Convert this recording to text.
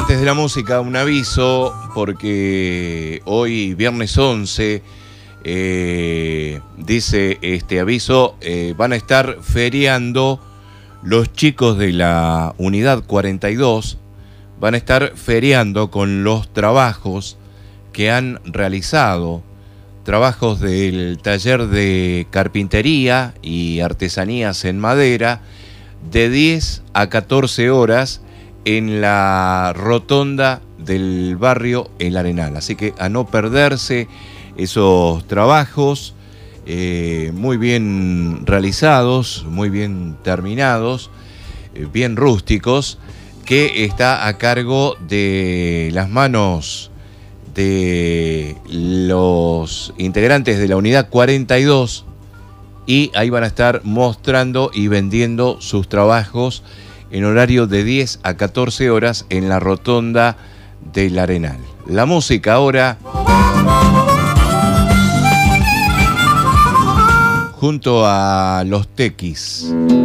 Antes de la música, un aviso, porque hoy, viernes 11, dice este aviso, van a estar feriando los chicos de la unidad 42, van a estar feriando con los trabajos que han realizado, trabajos del taller de carpintería y artesanías en madera, de 10 a 14 horas, en la rotonda del barrio El Arenal. Así que a no perderse esos trabajos muy bien realizados, muy bien terminados, bien rústicos, que está a cargo de las manos de los integrantes de la unidad 42, y ahí van a estar mostrando y vendiendo sus trabajos en horario de 10 a 14 horas en la rotonda del Arenal. La música ahora, junto a los Tequis.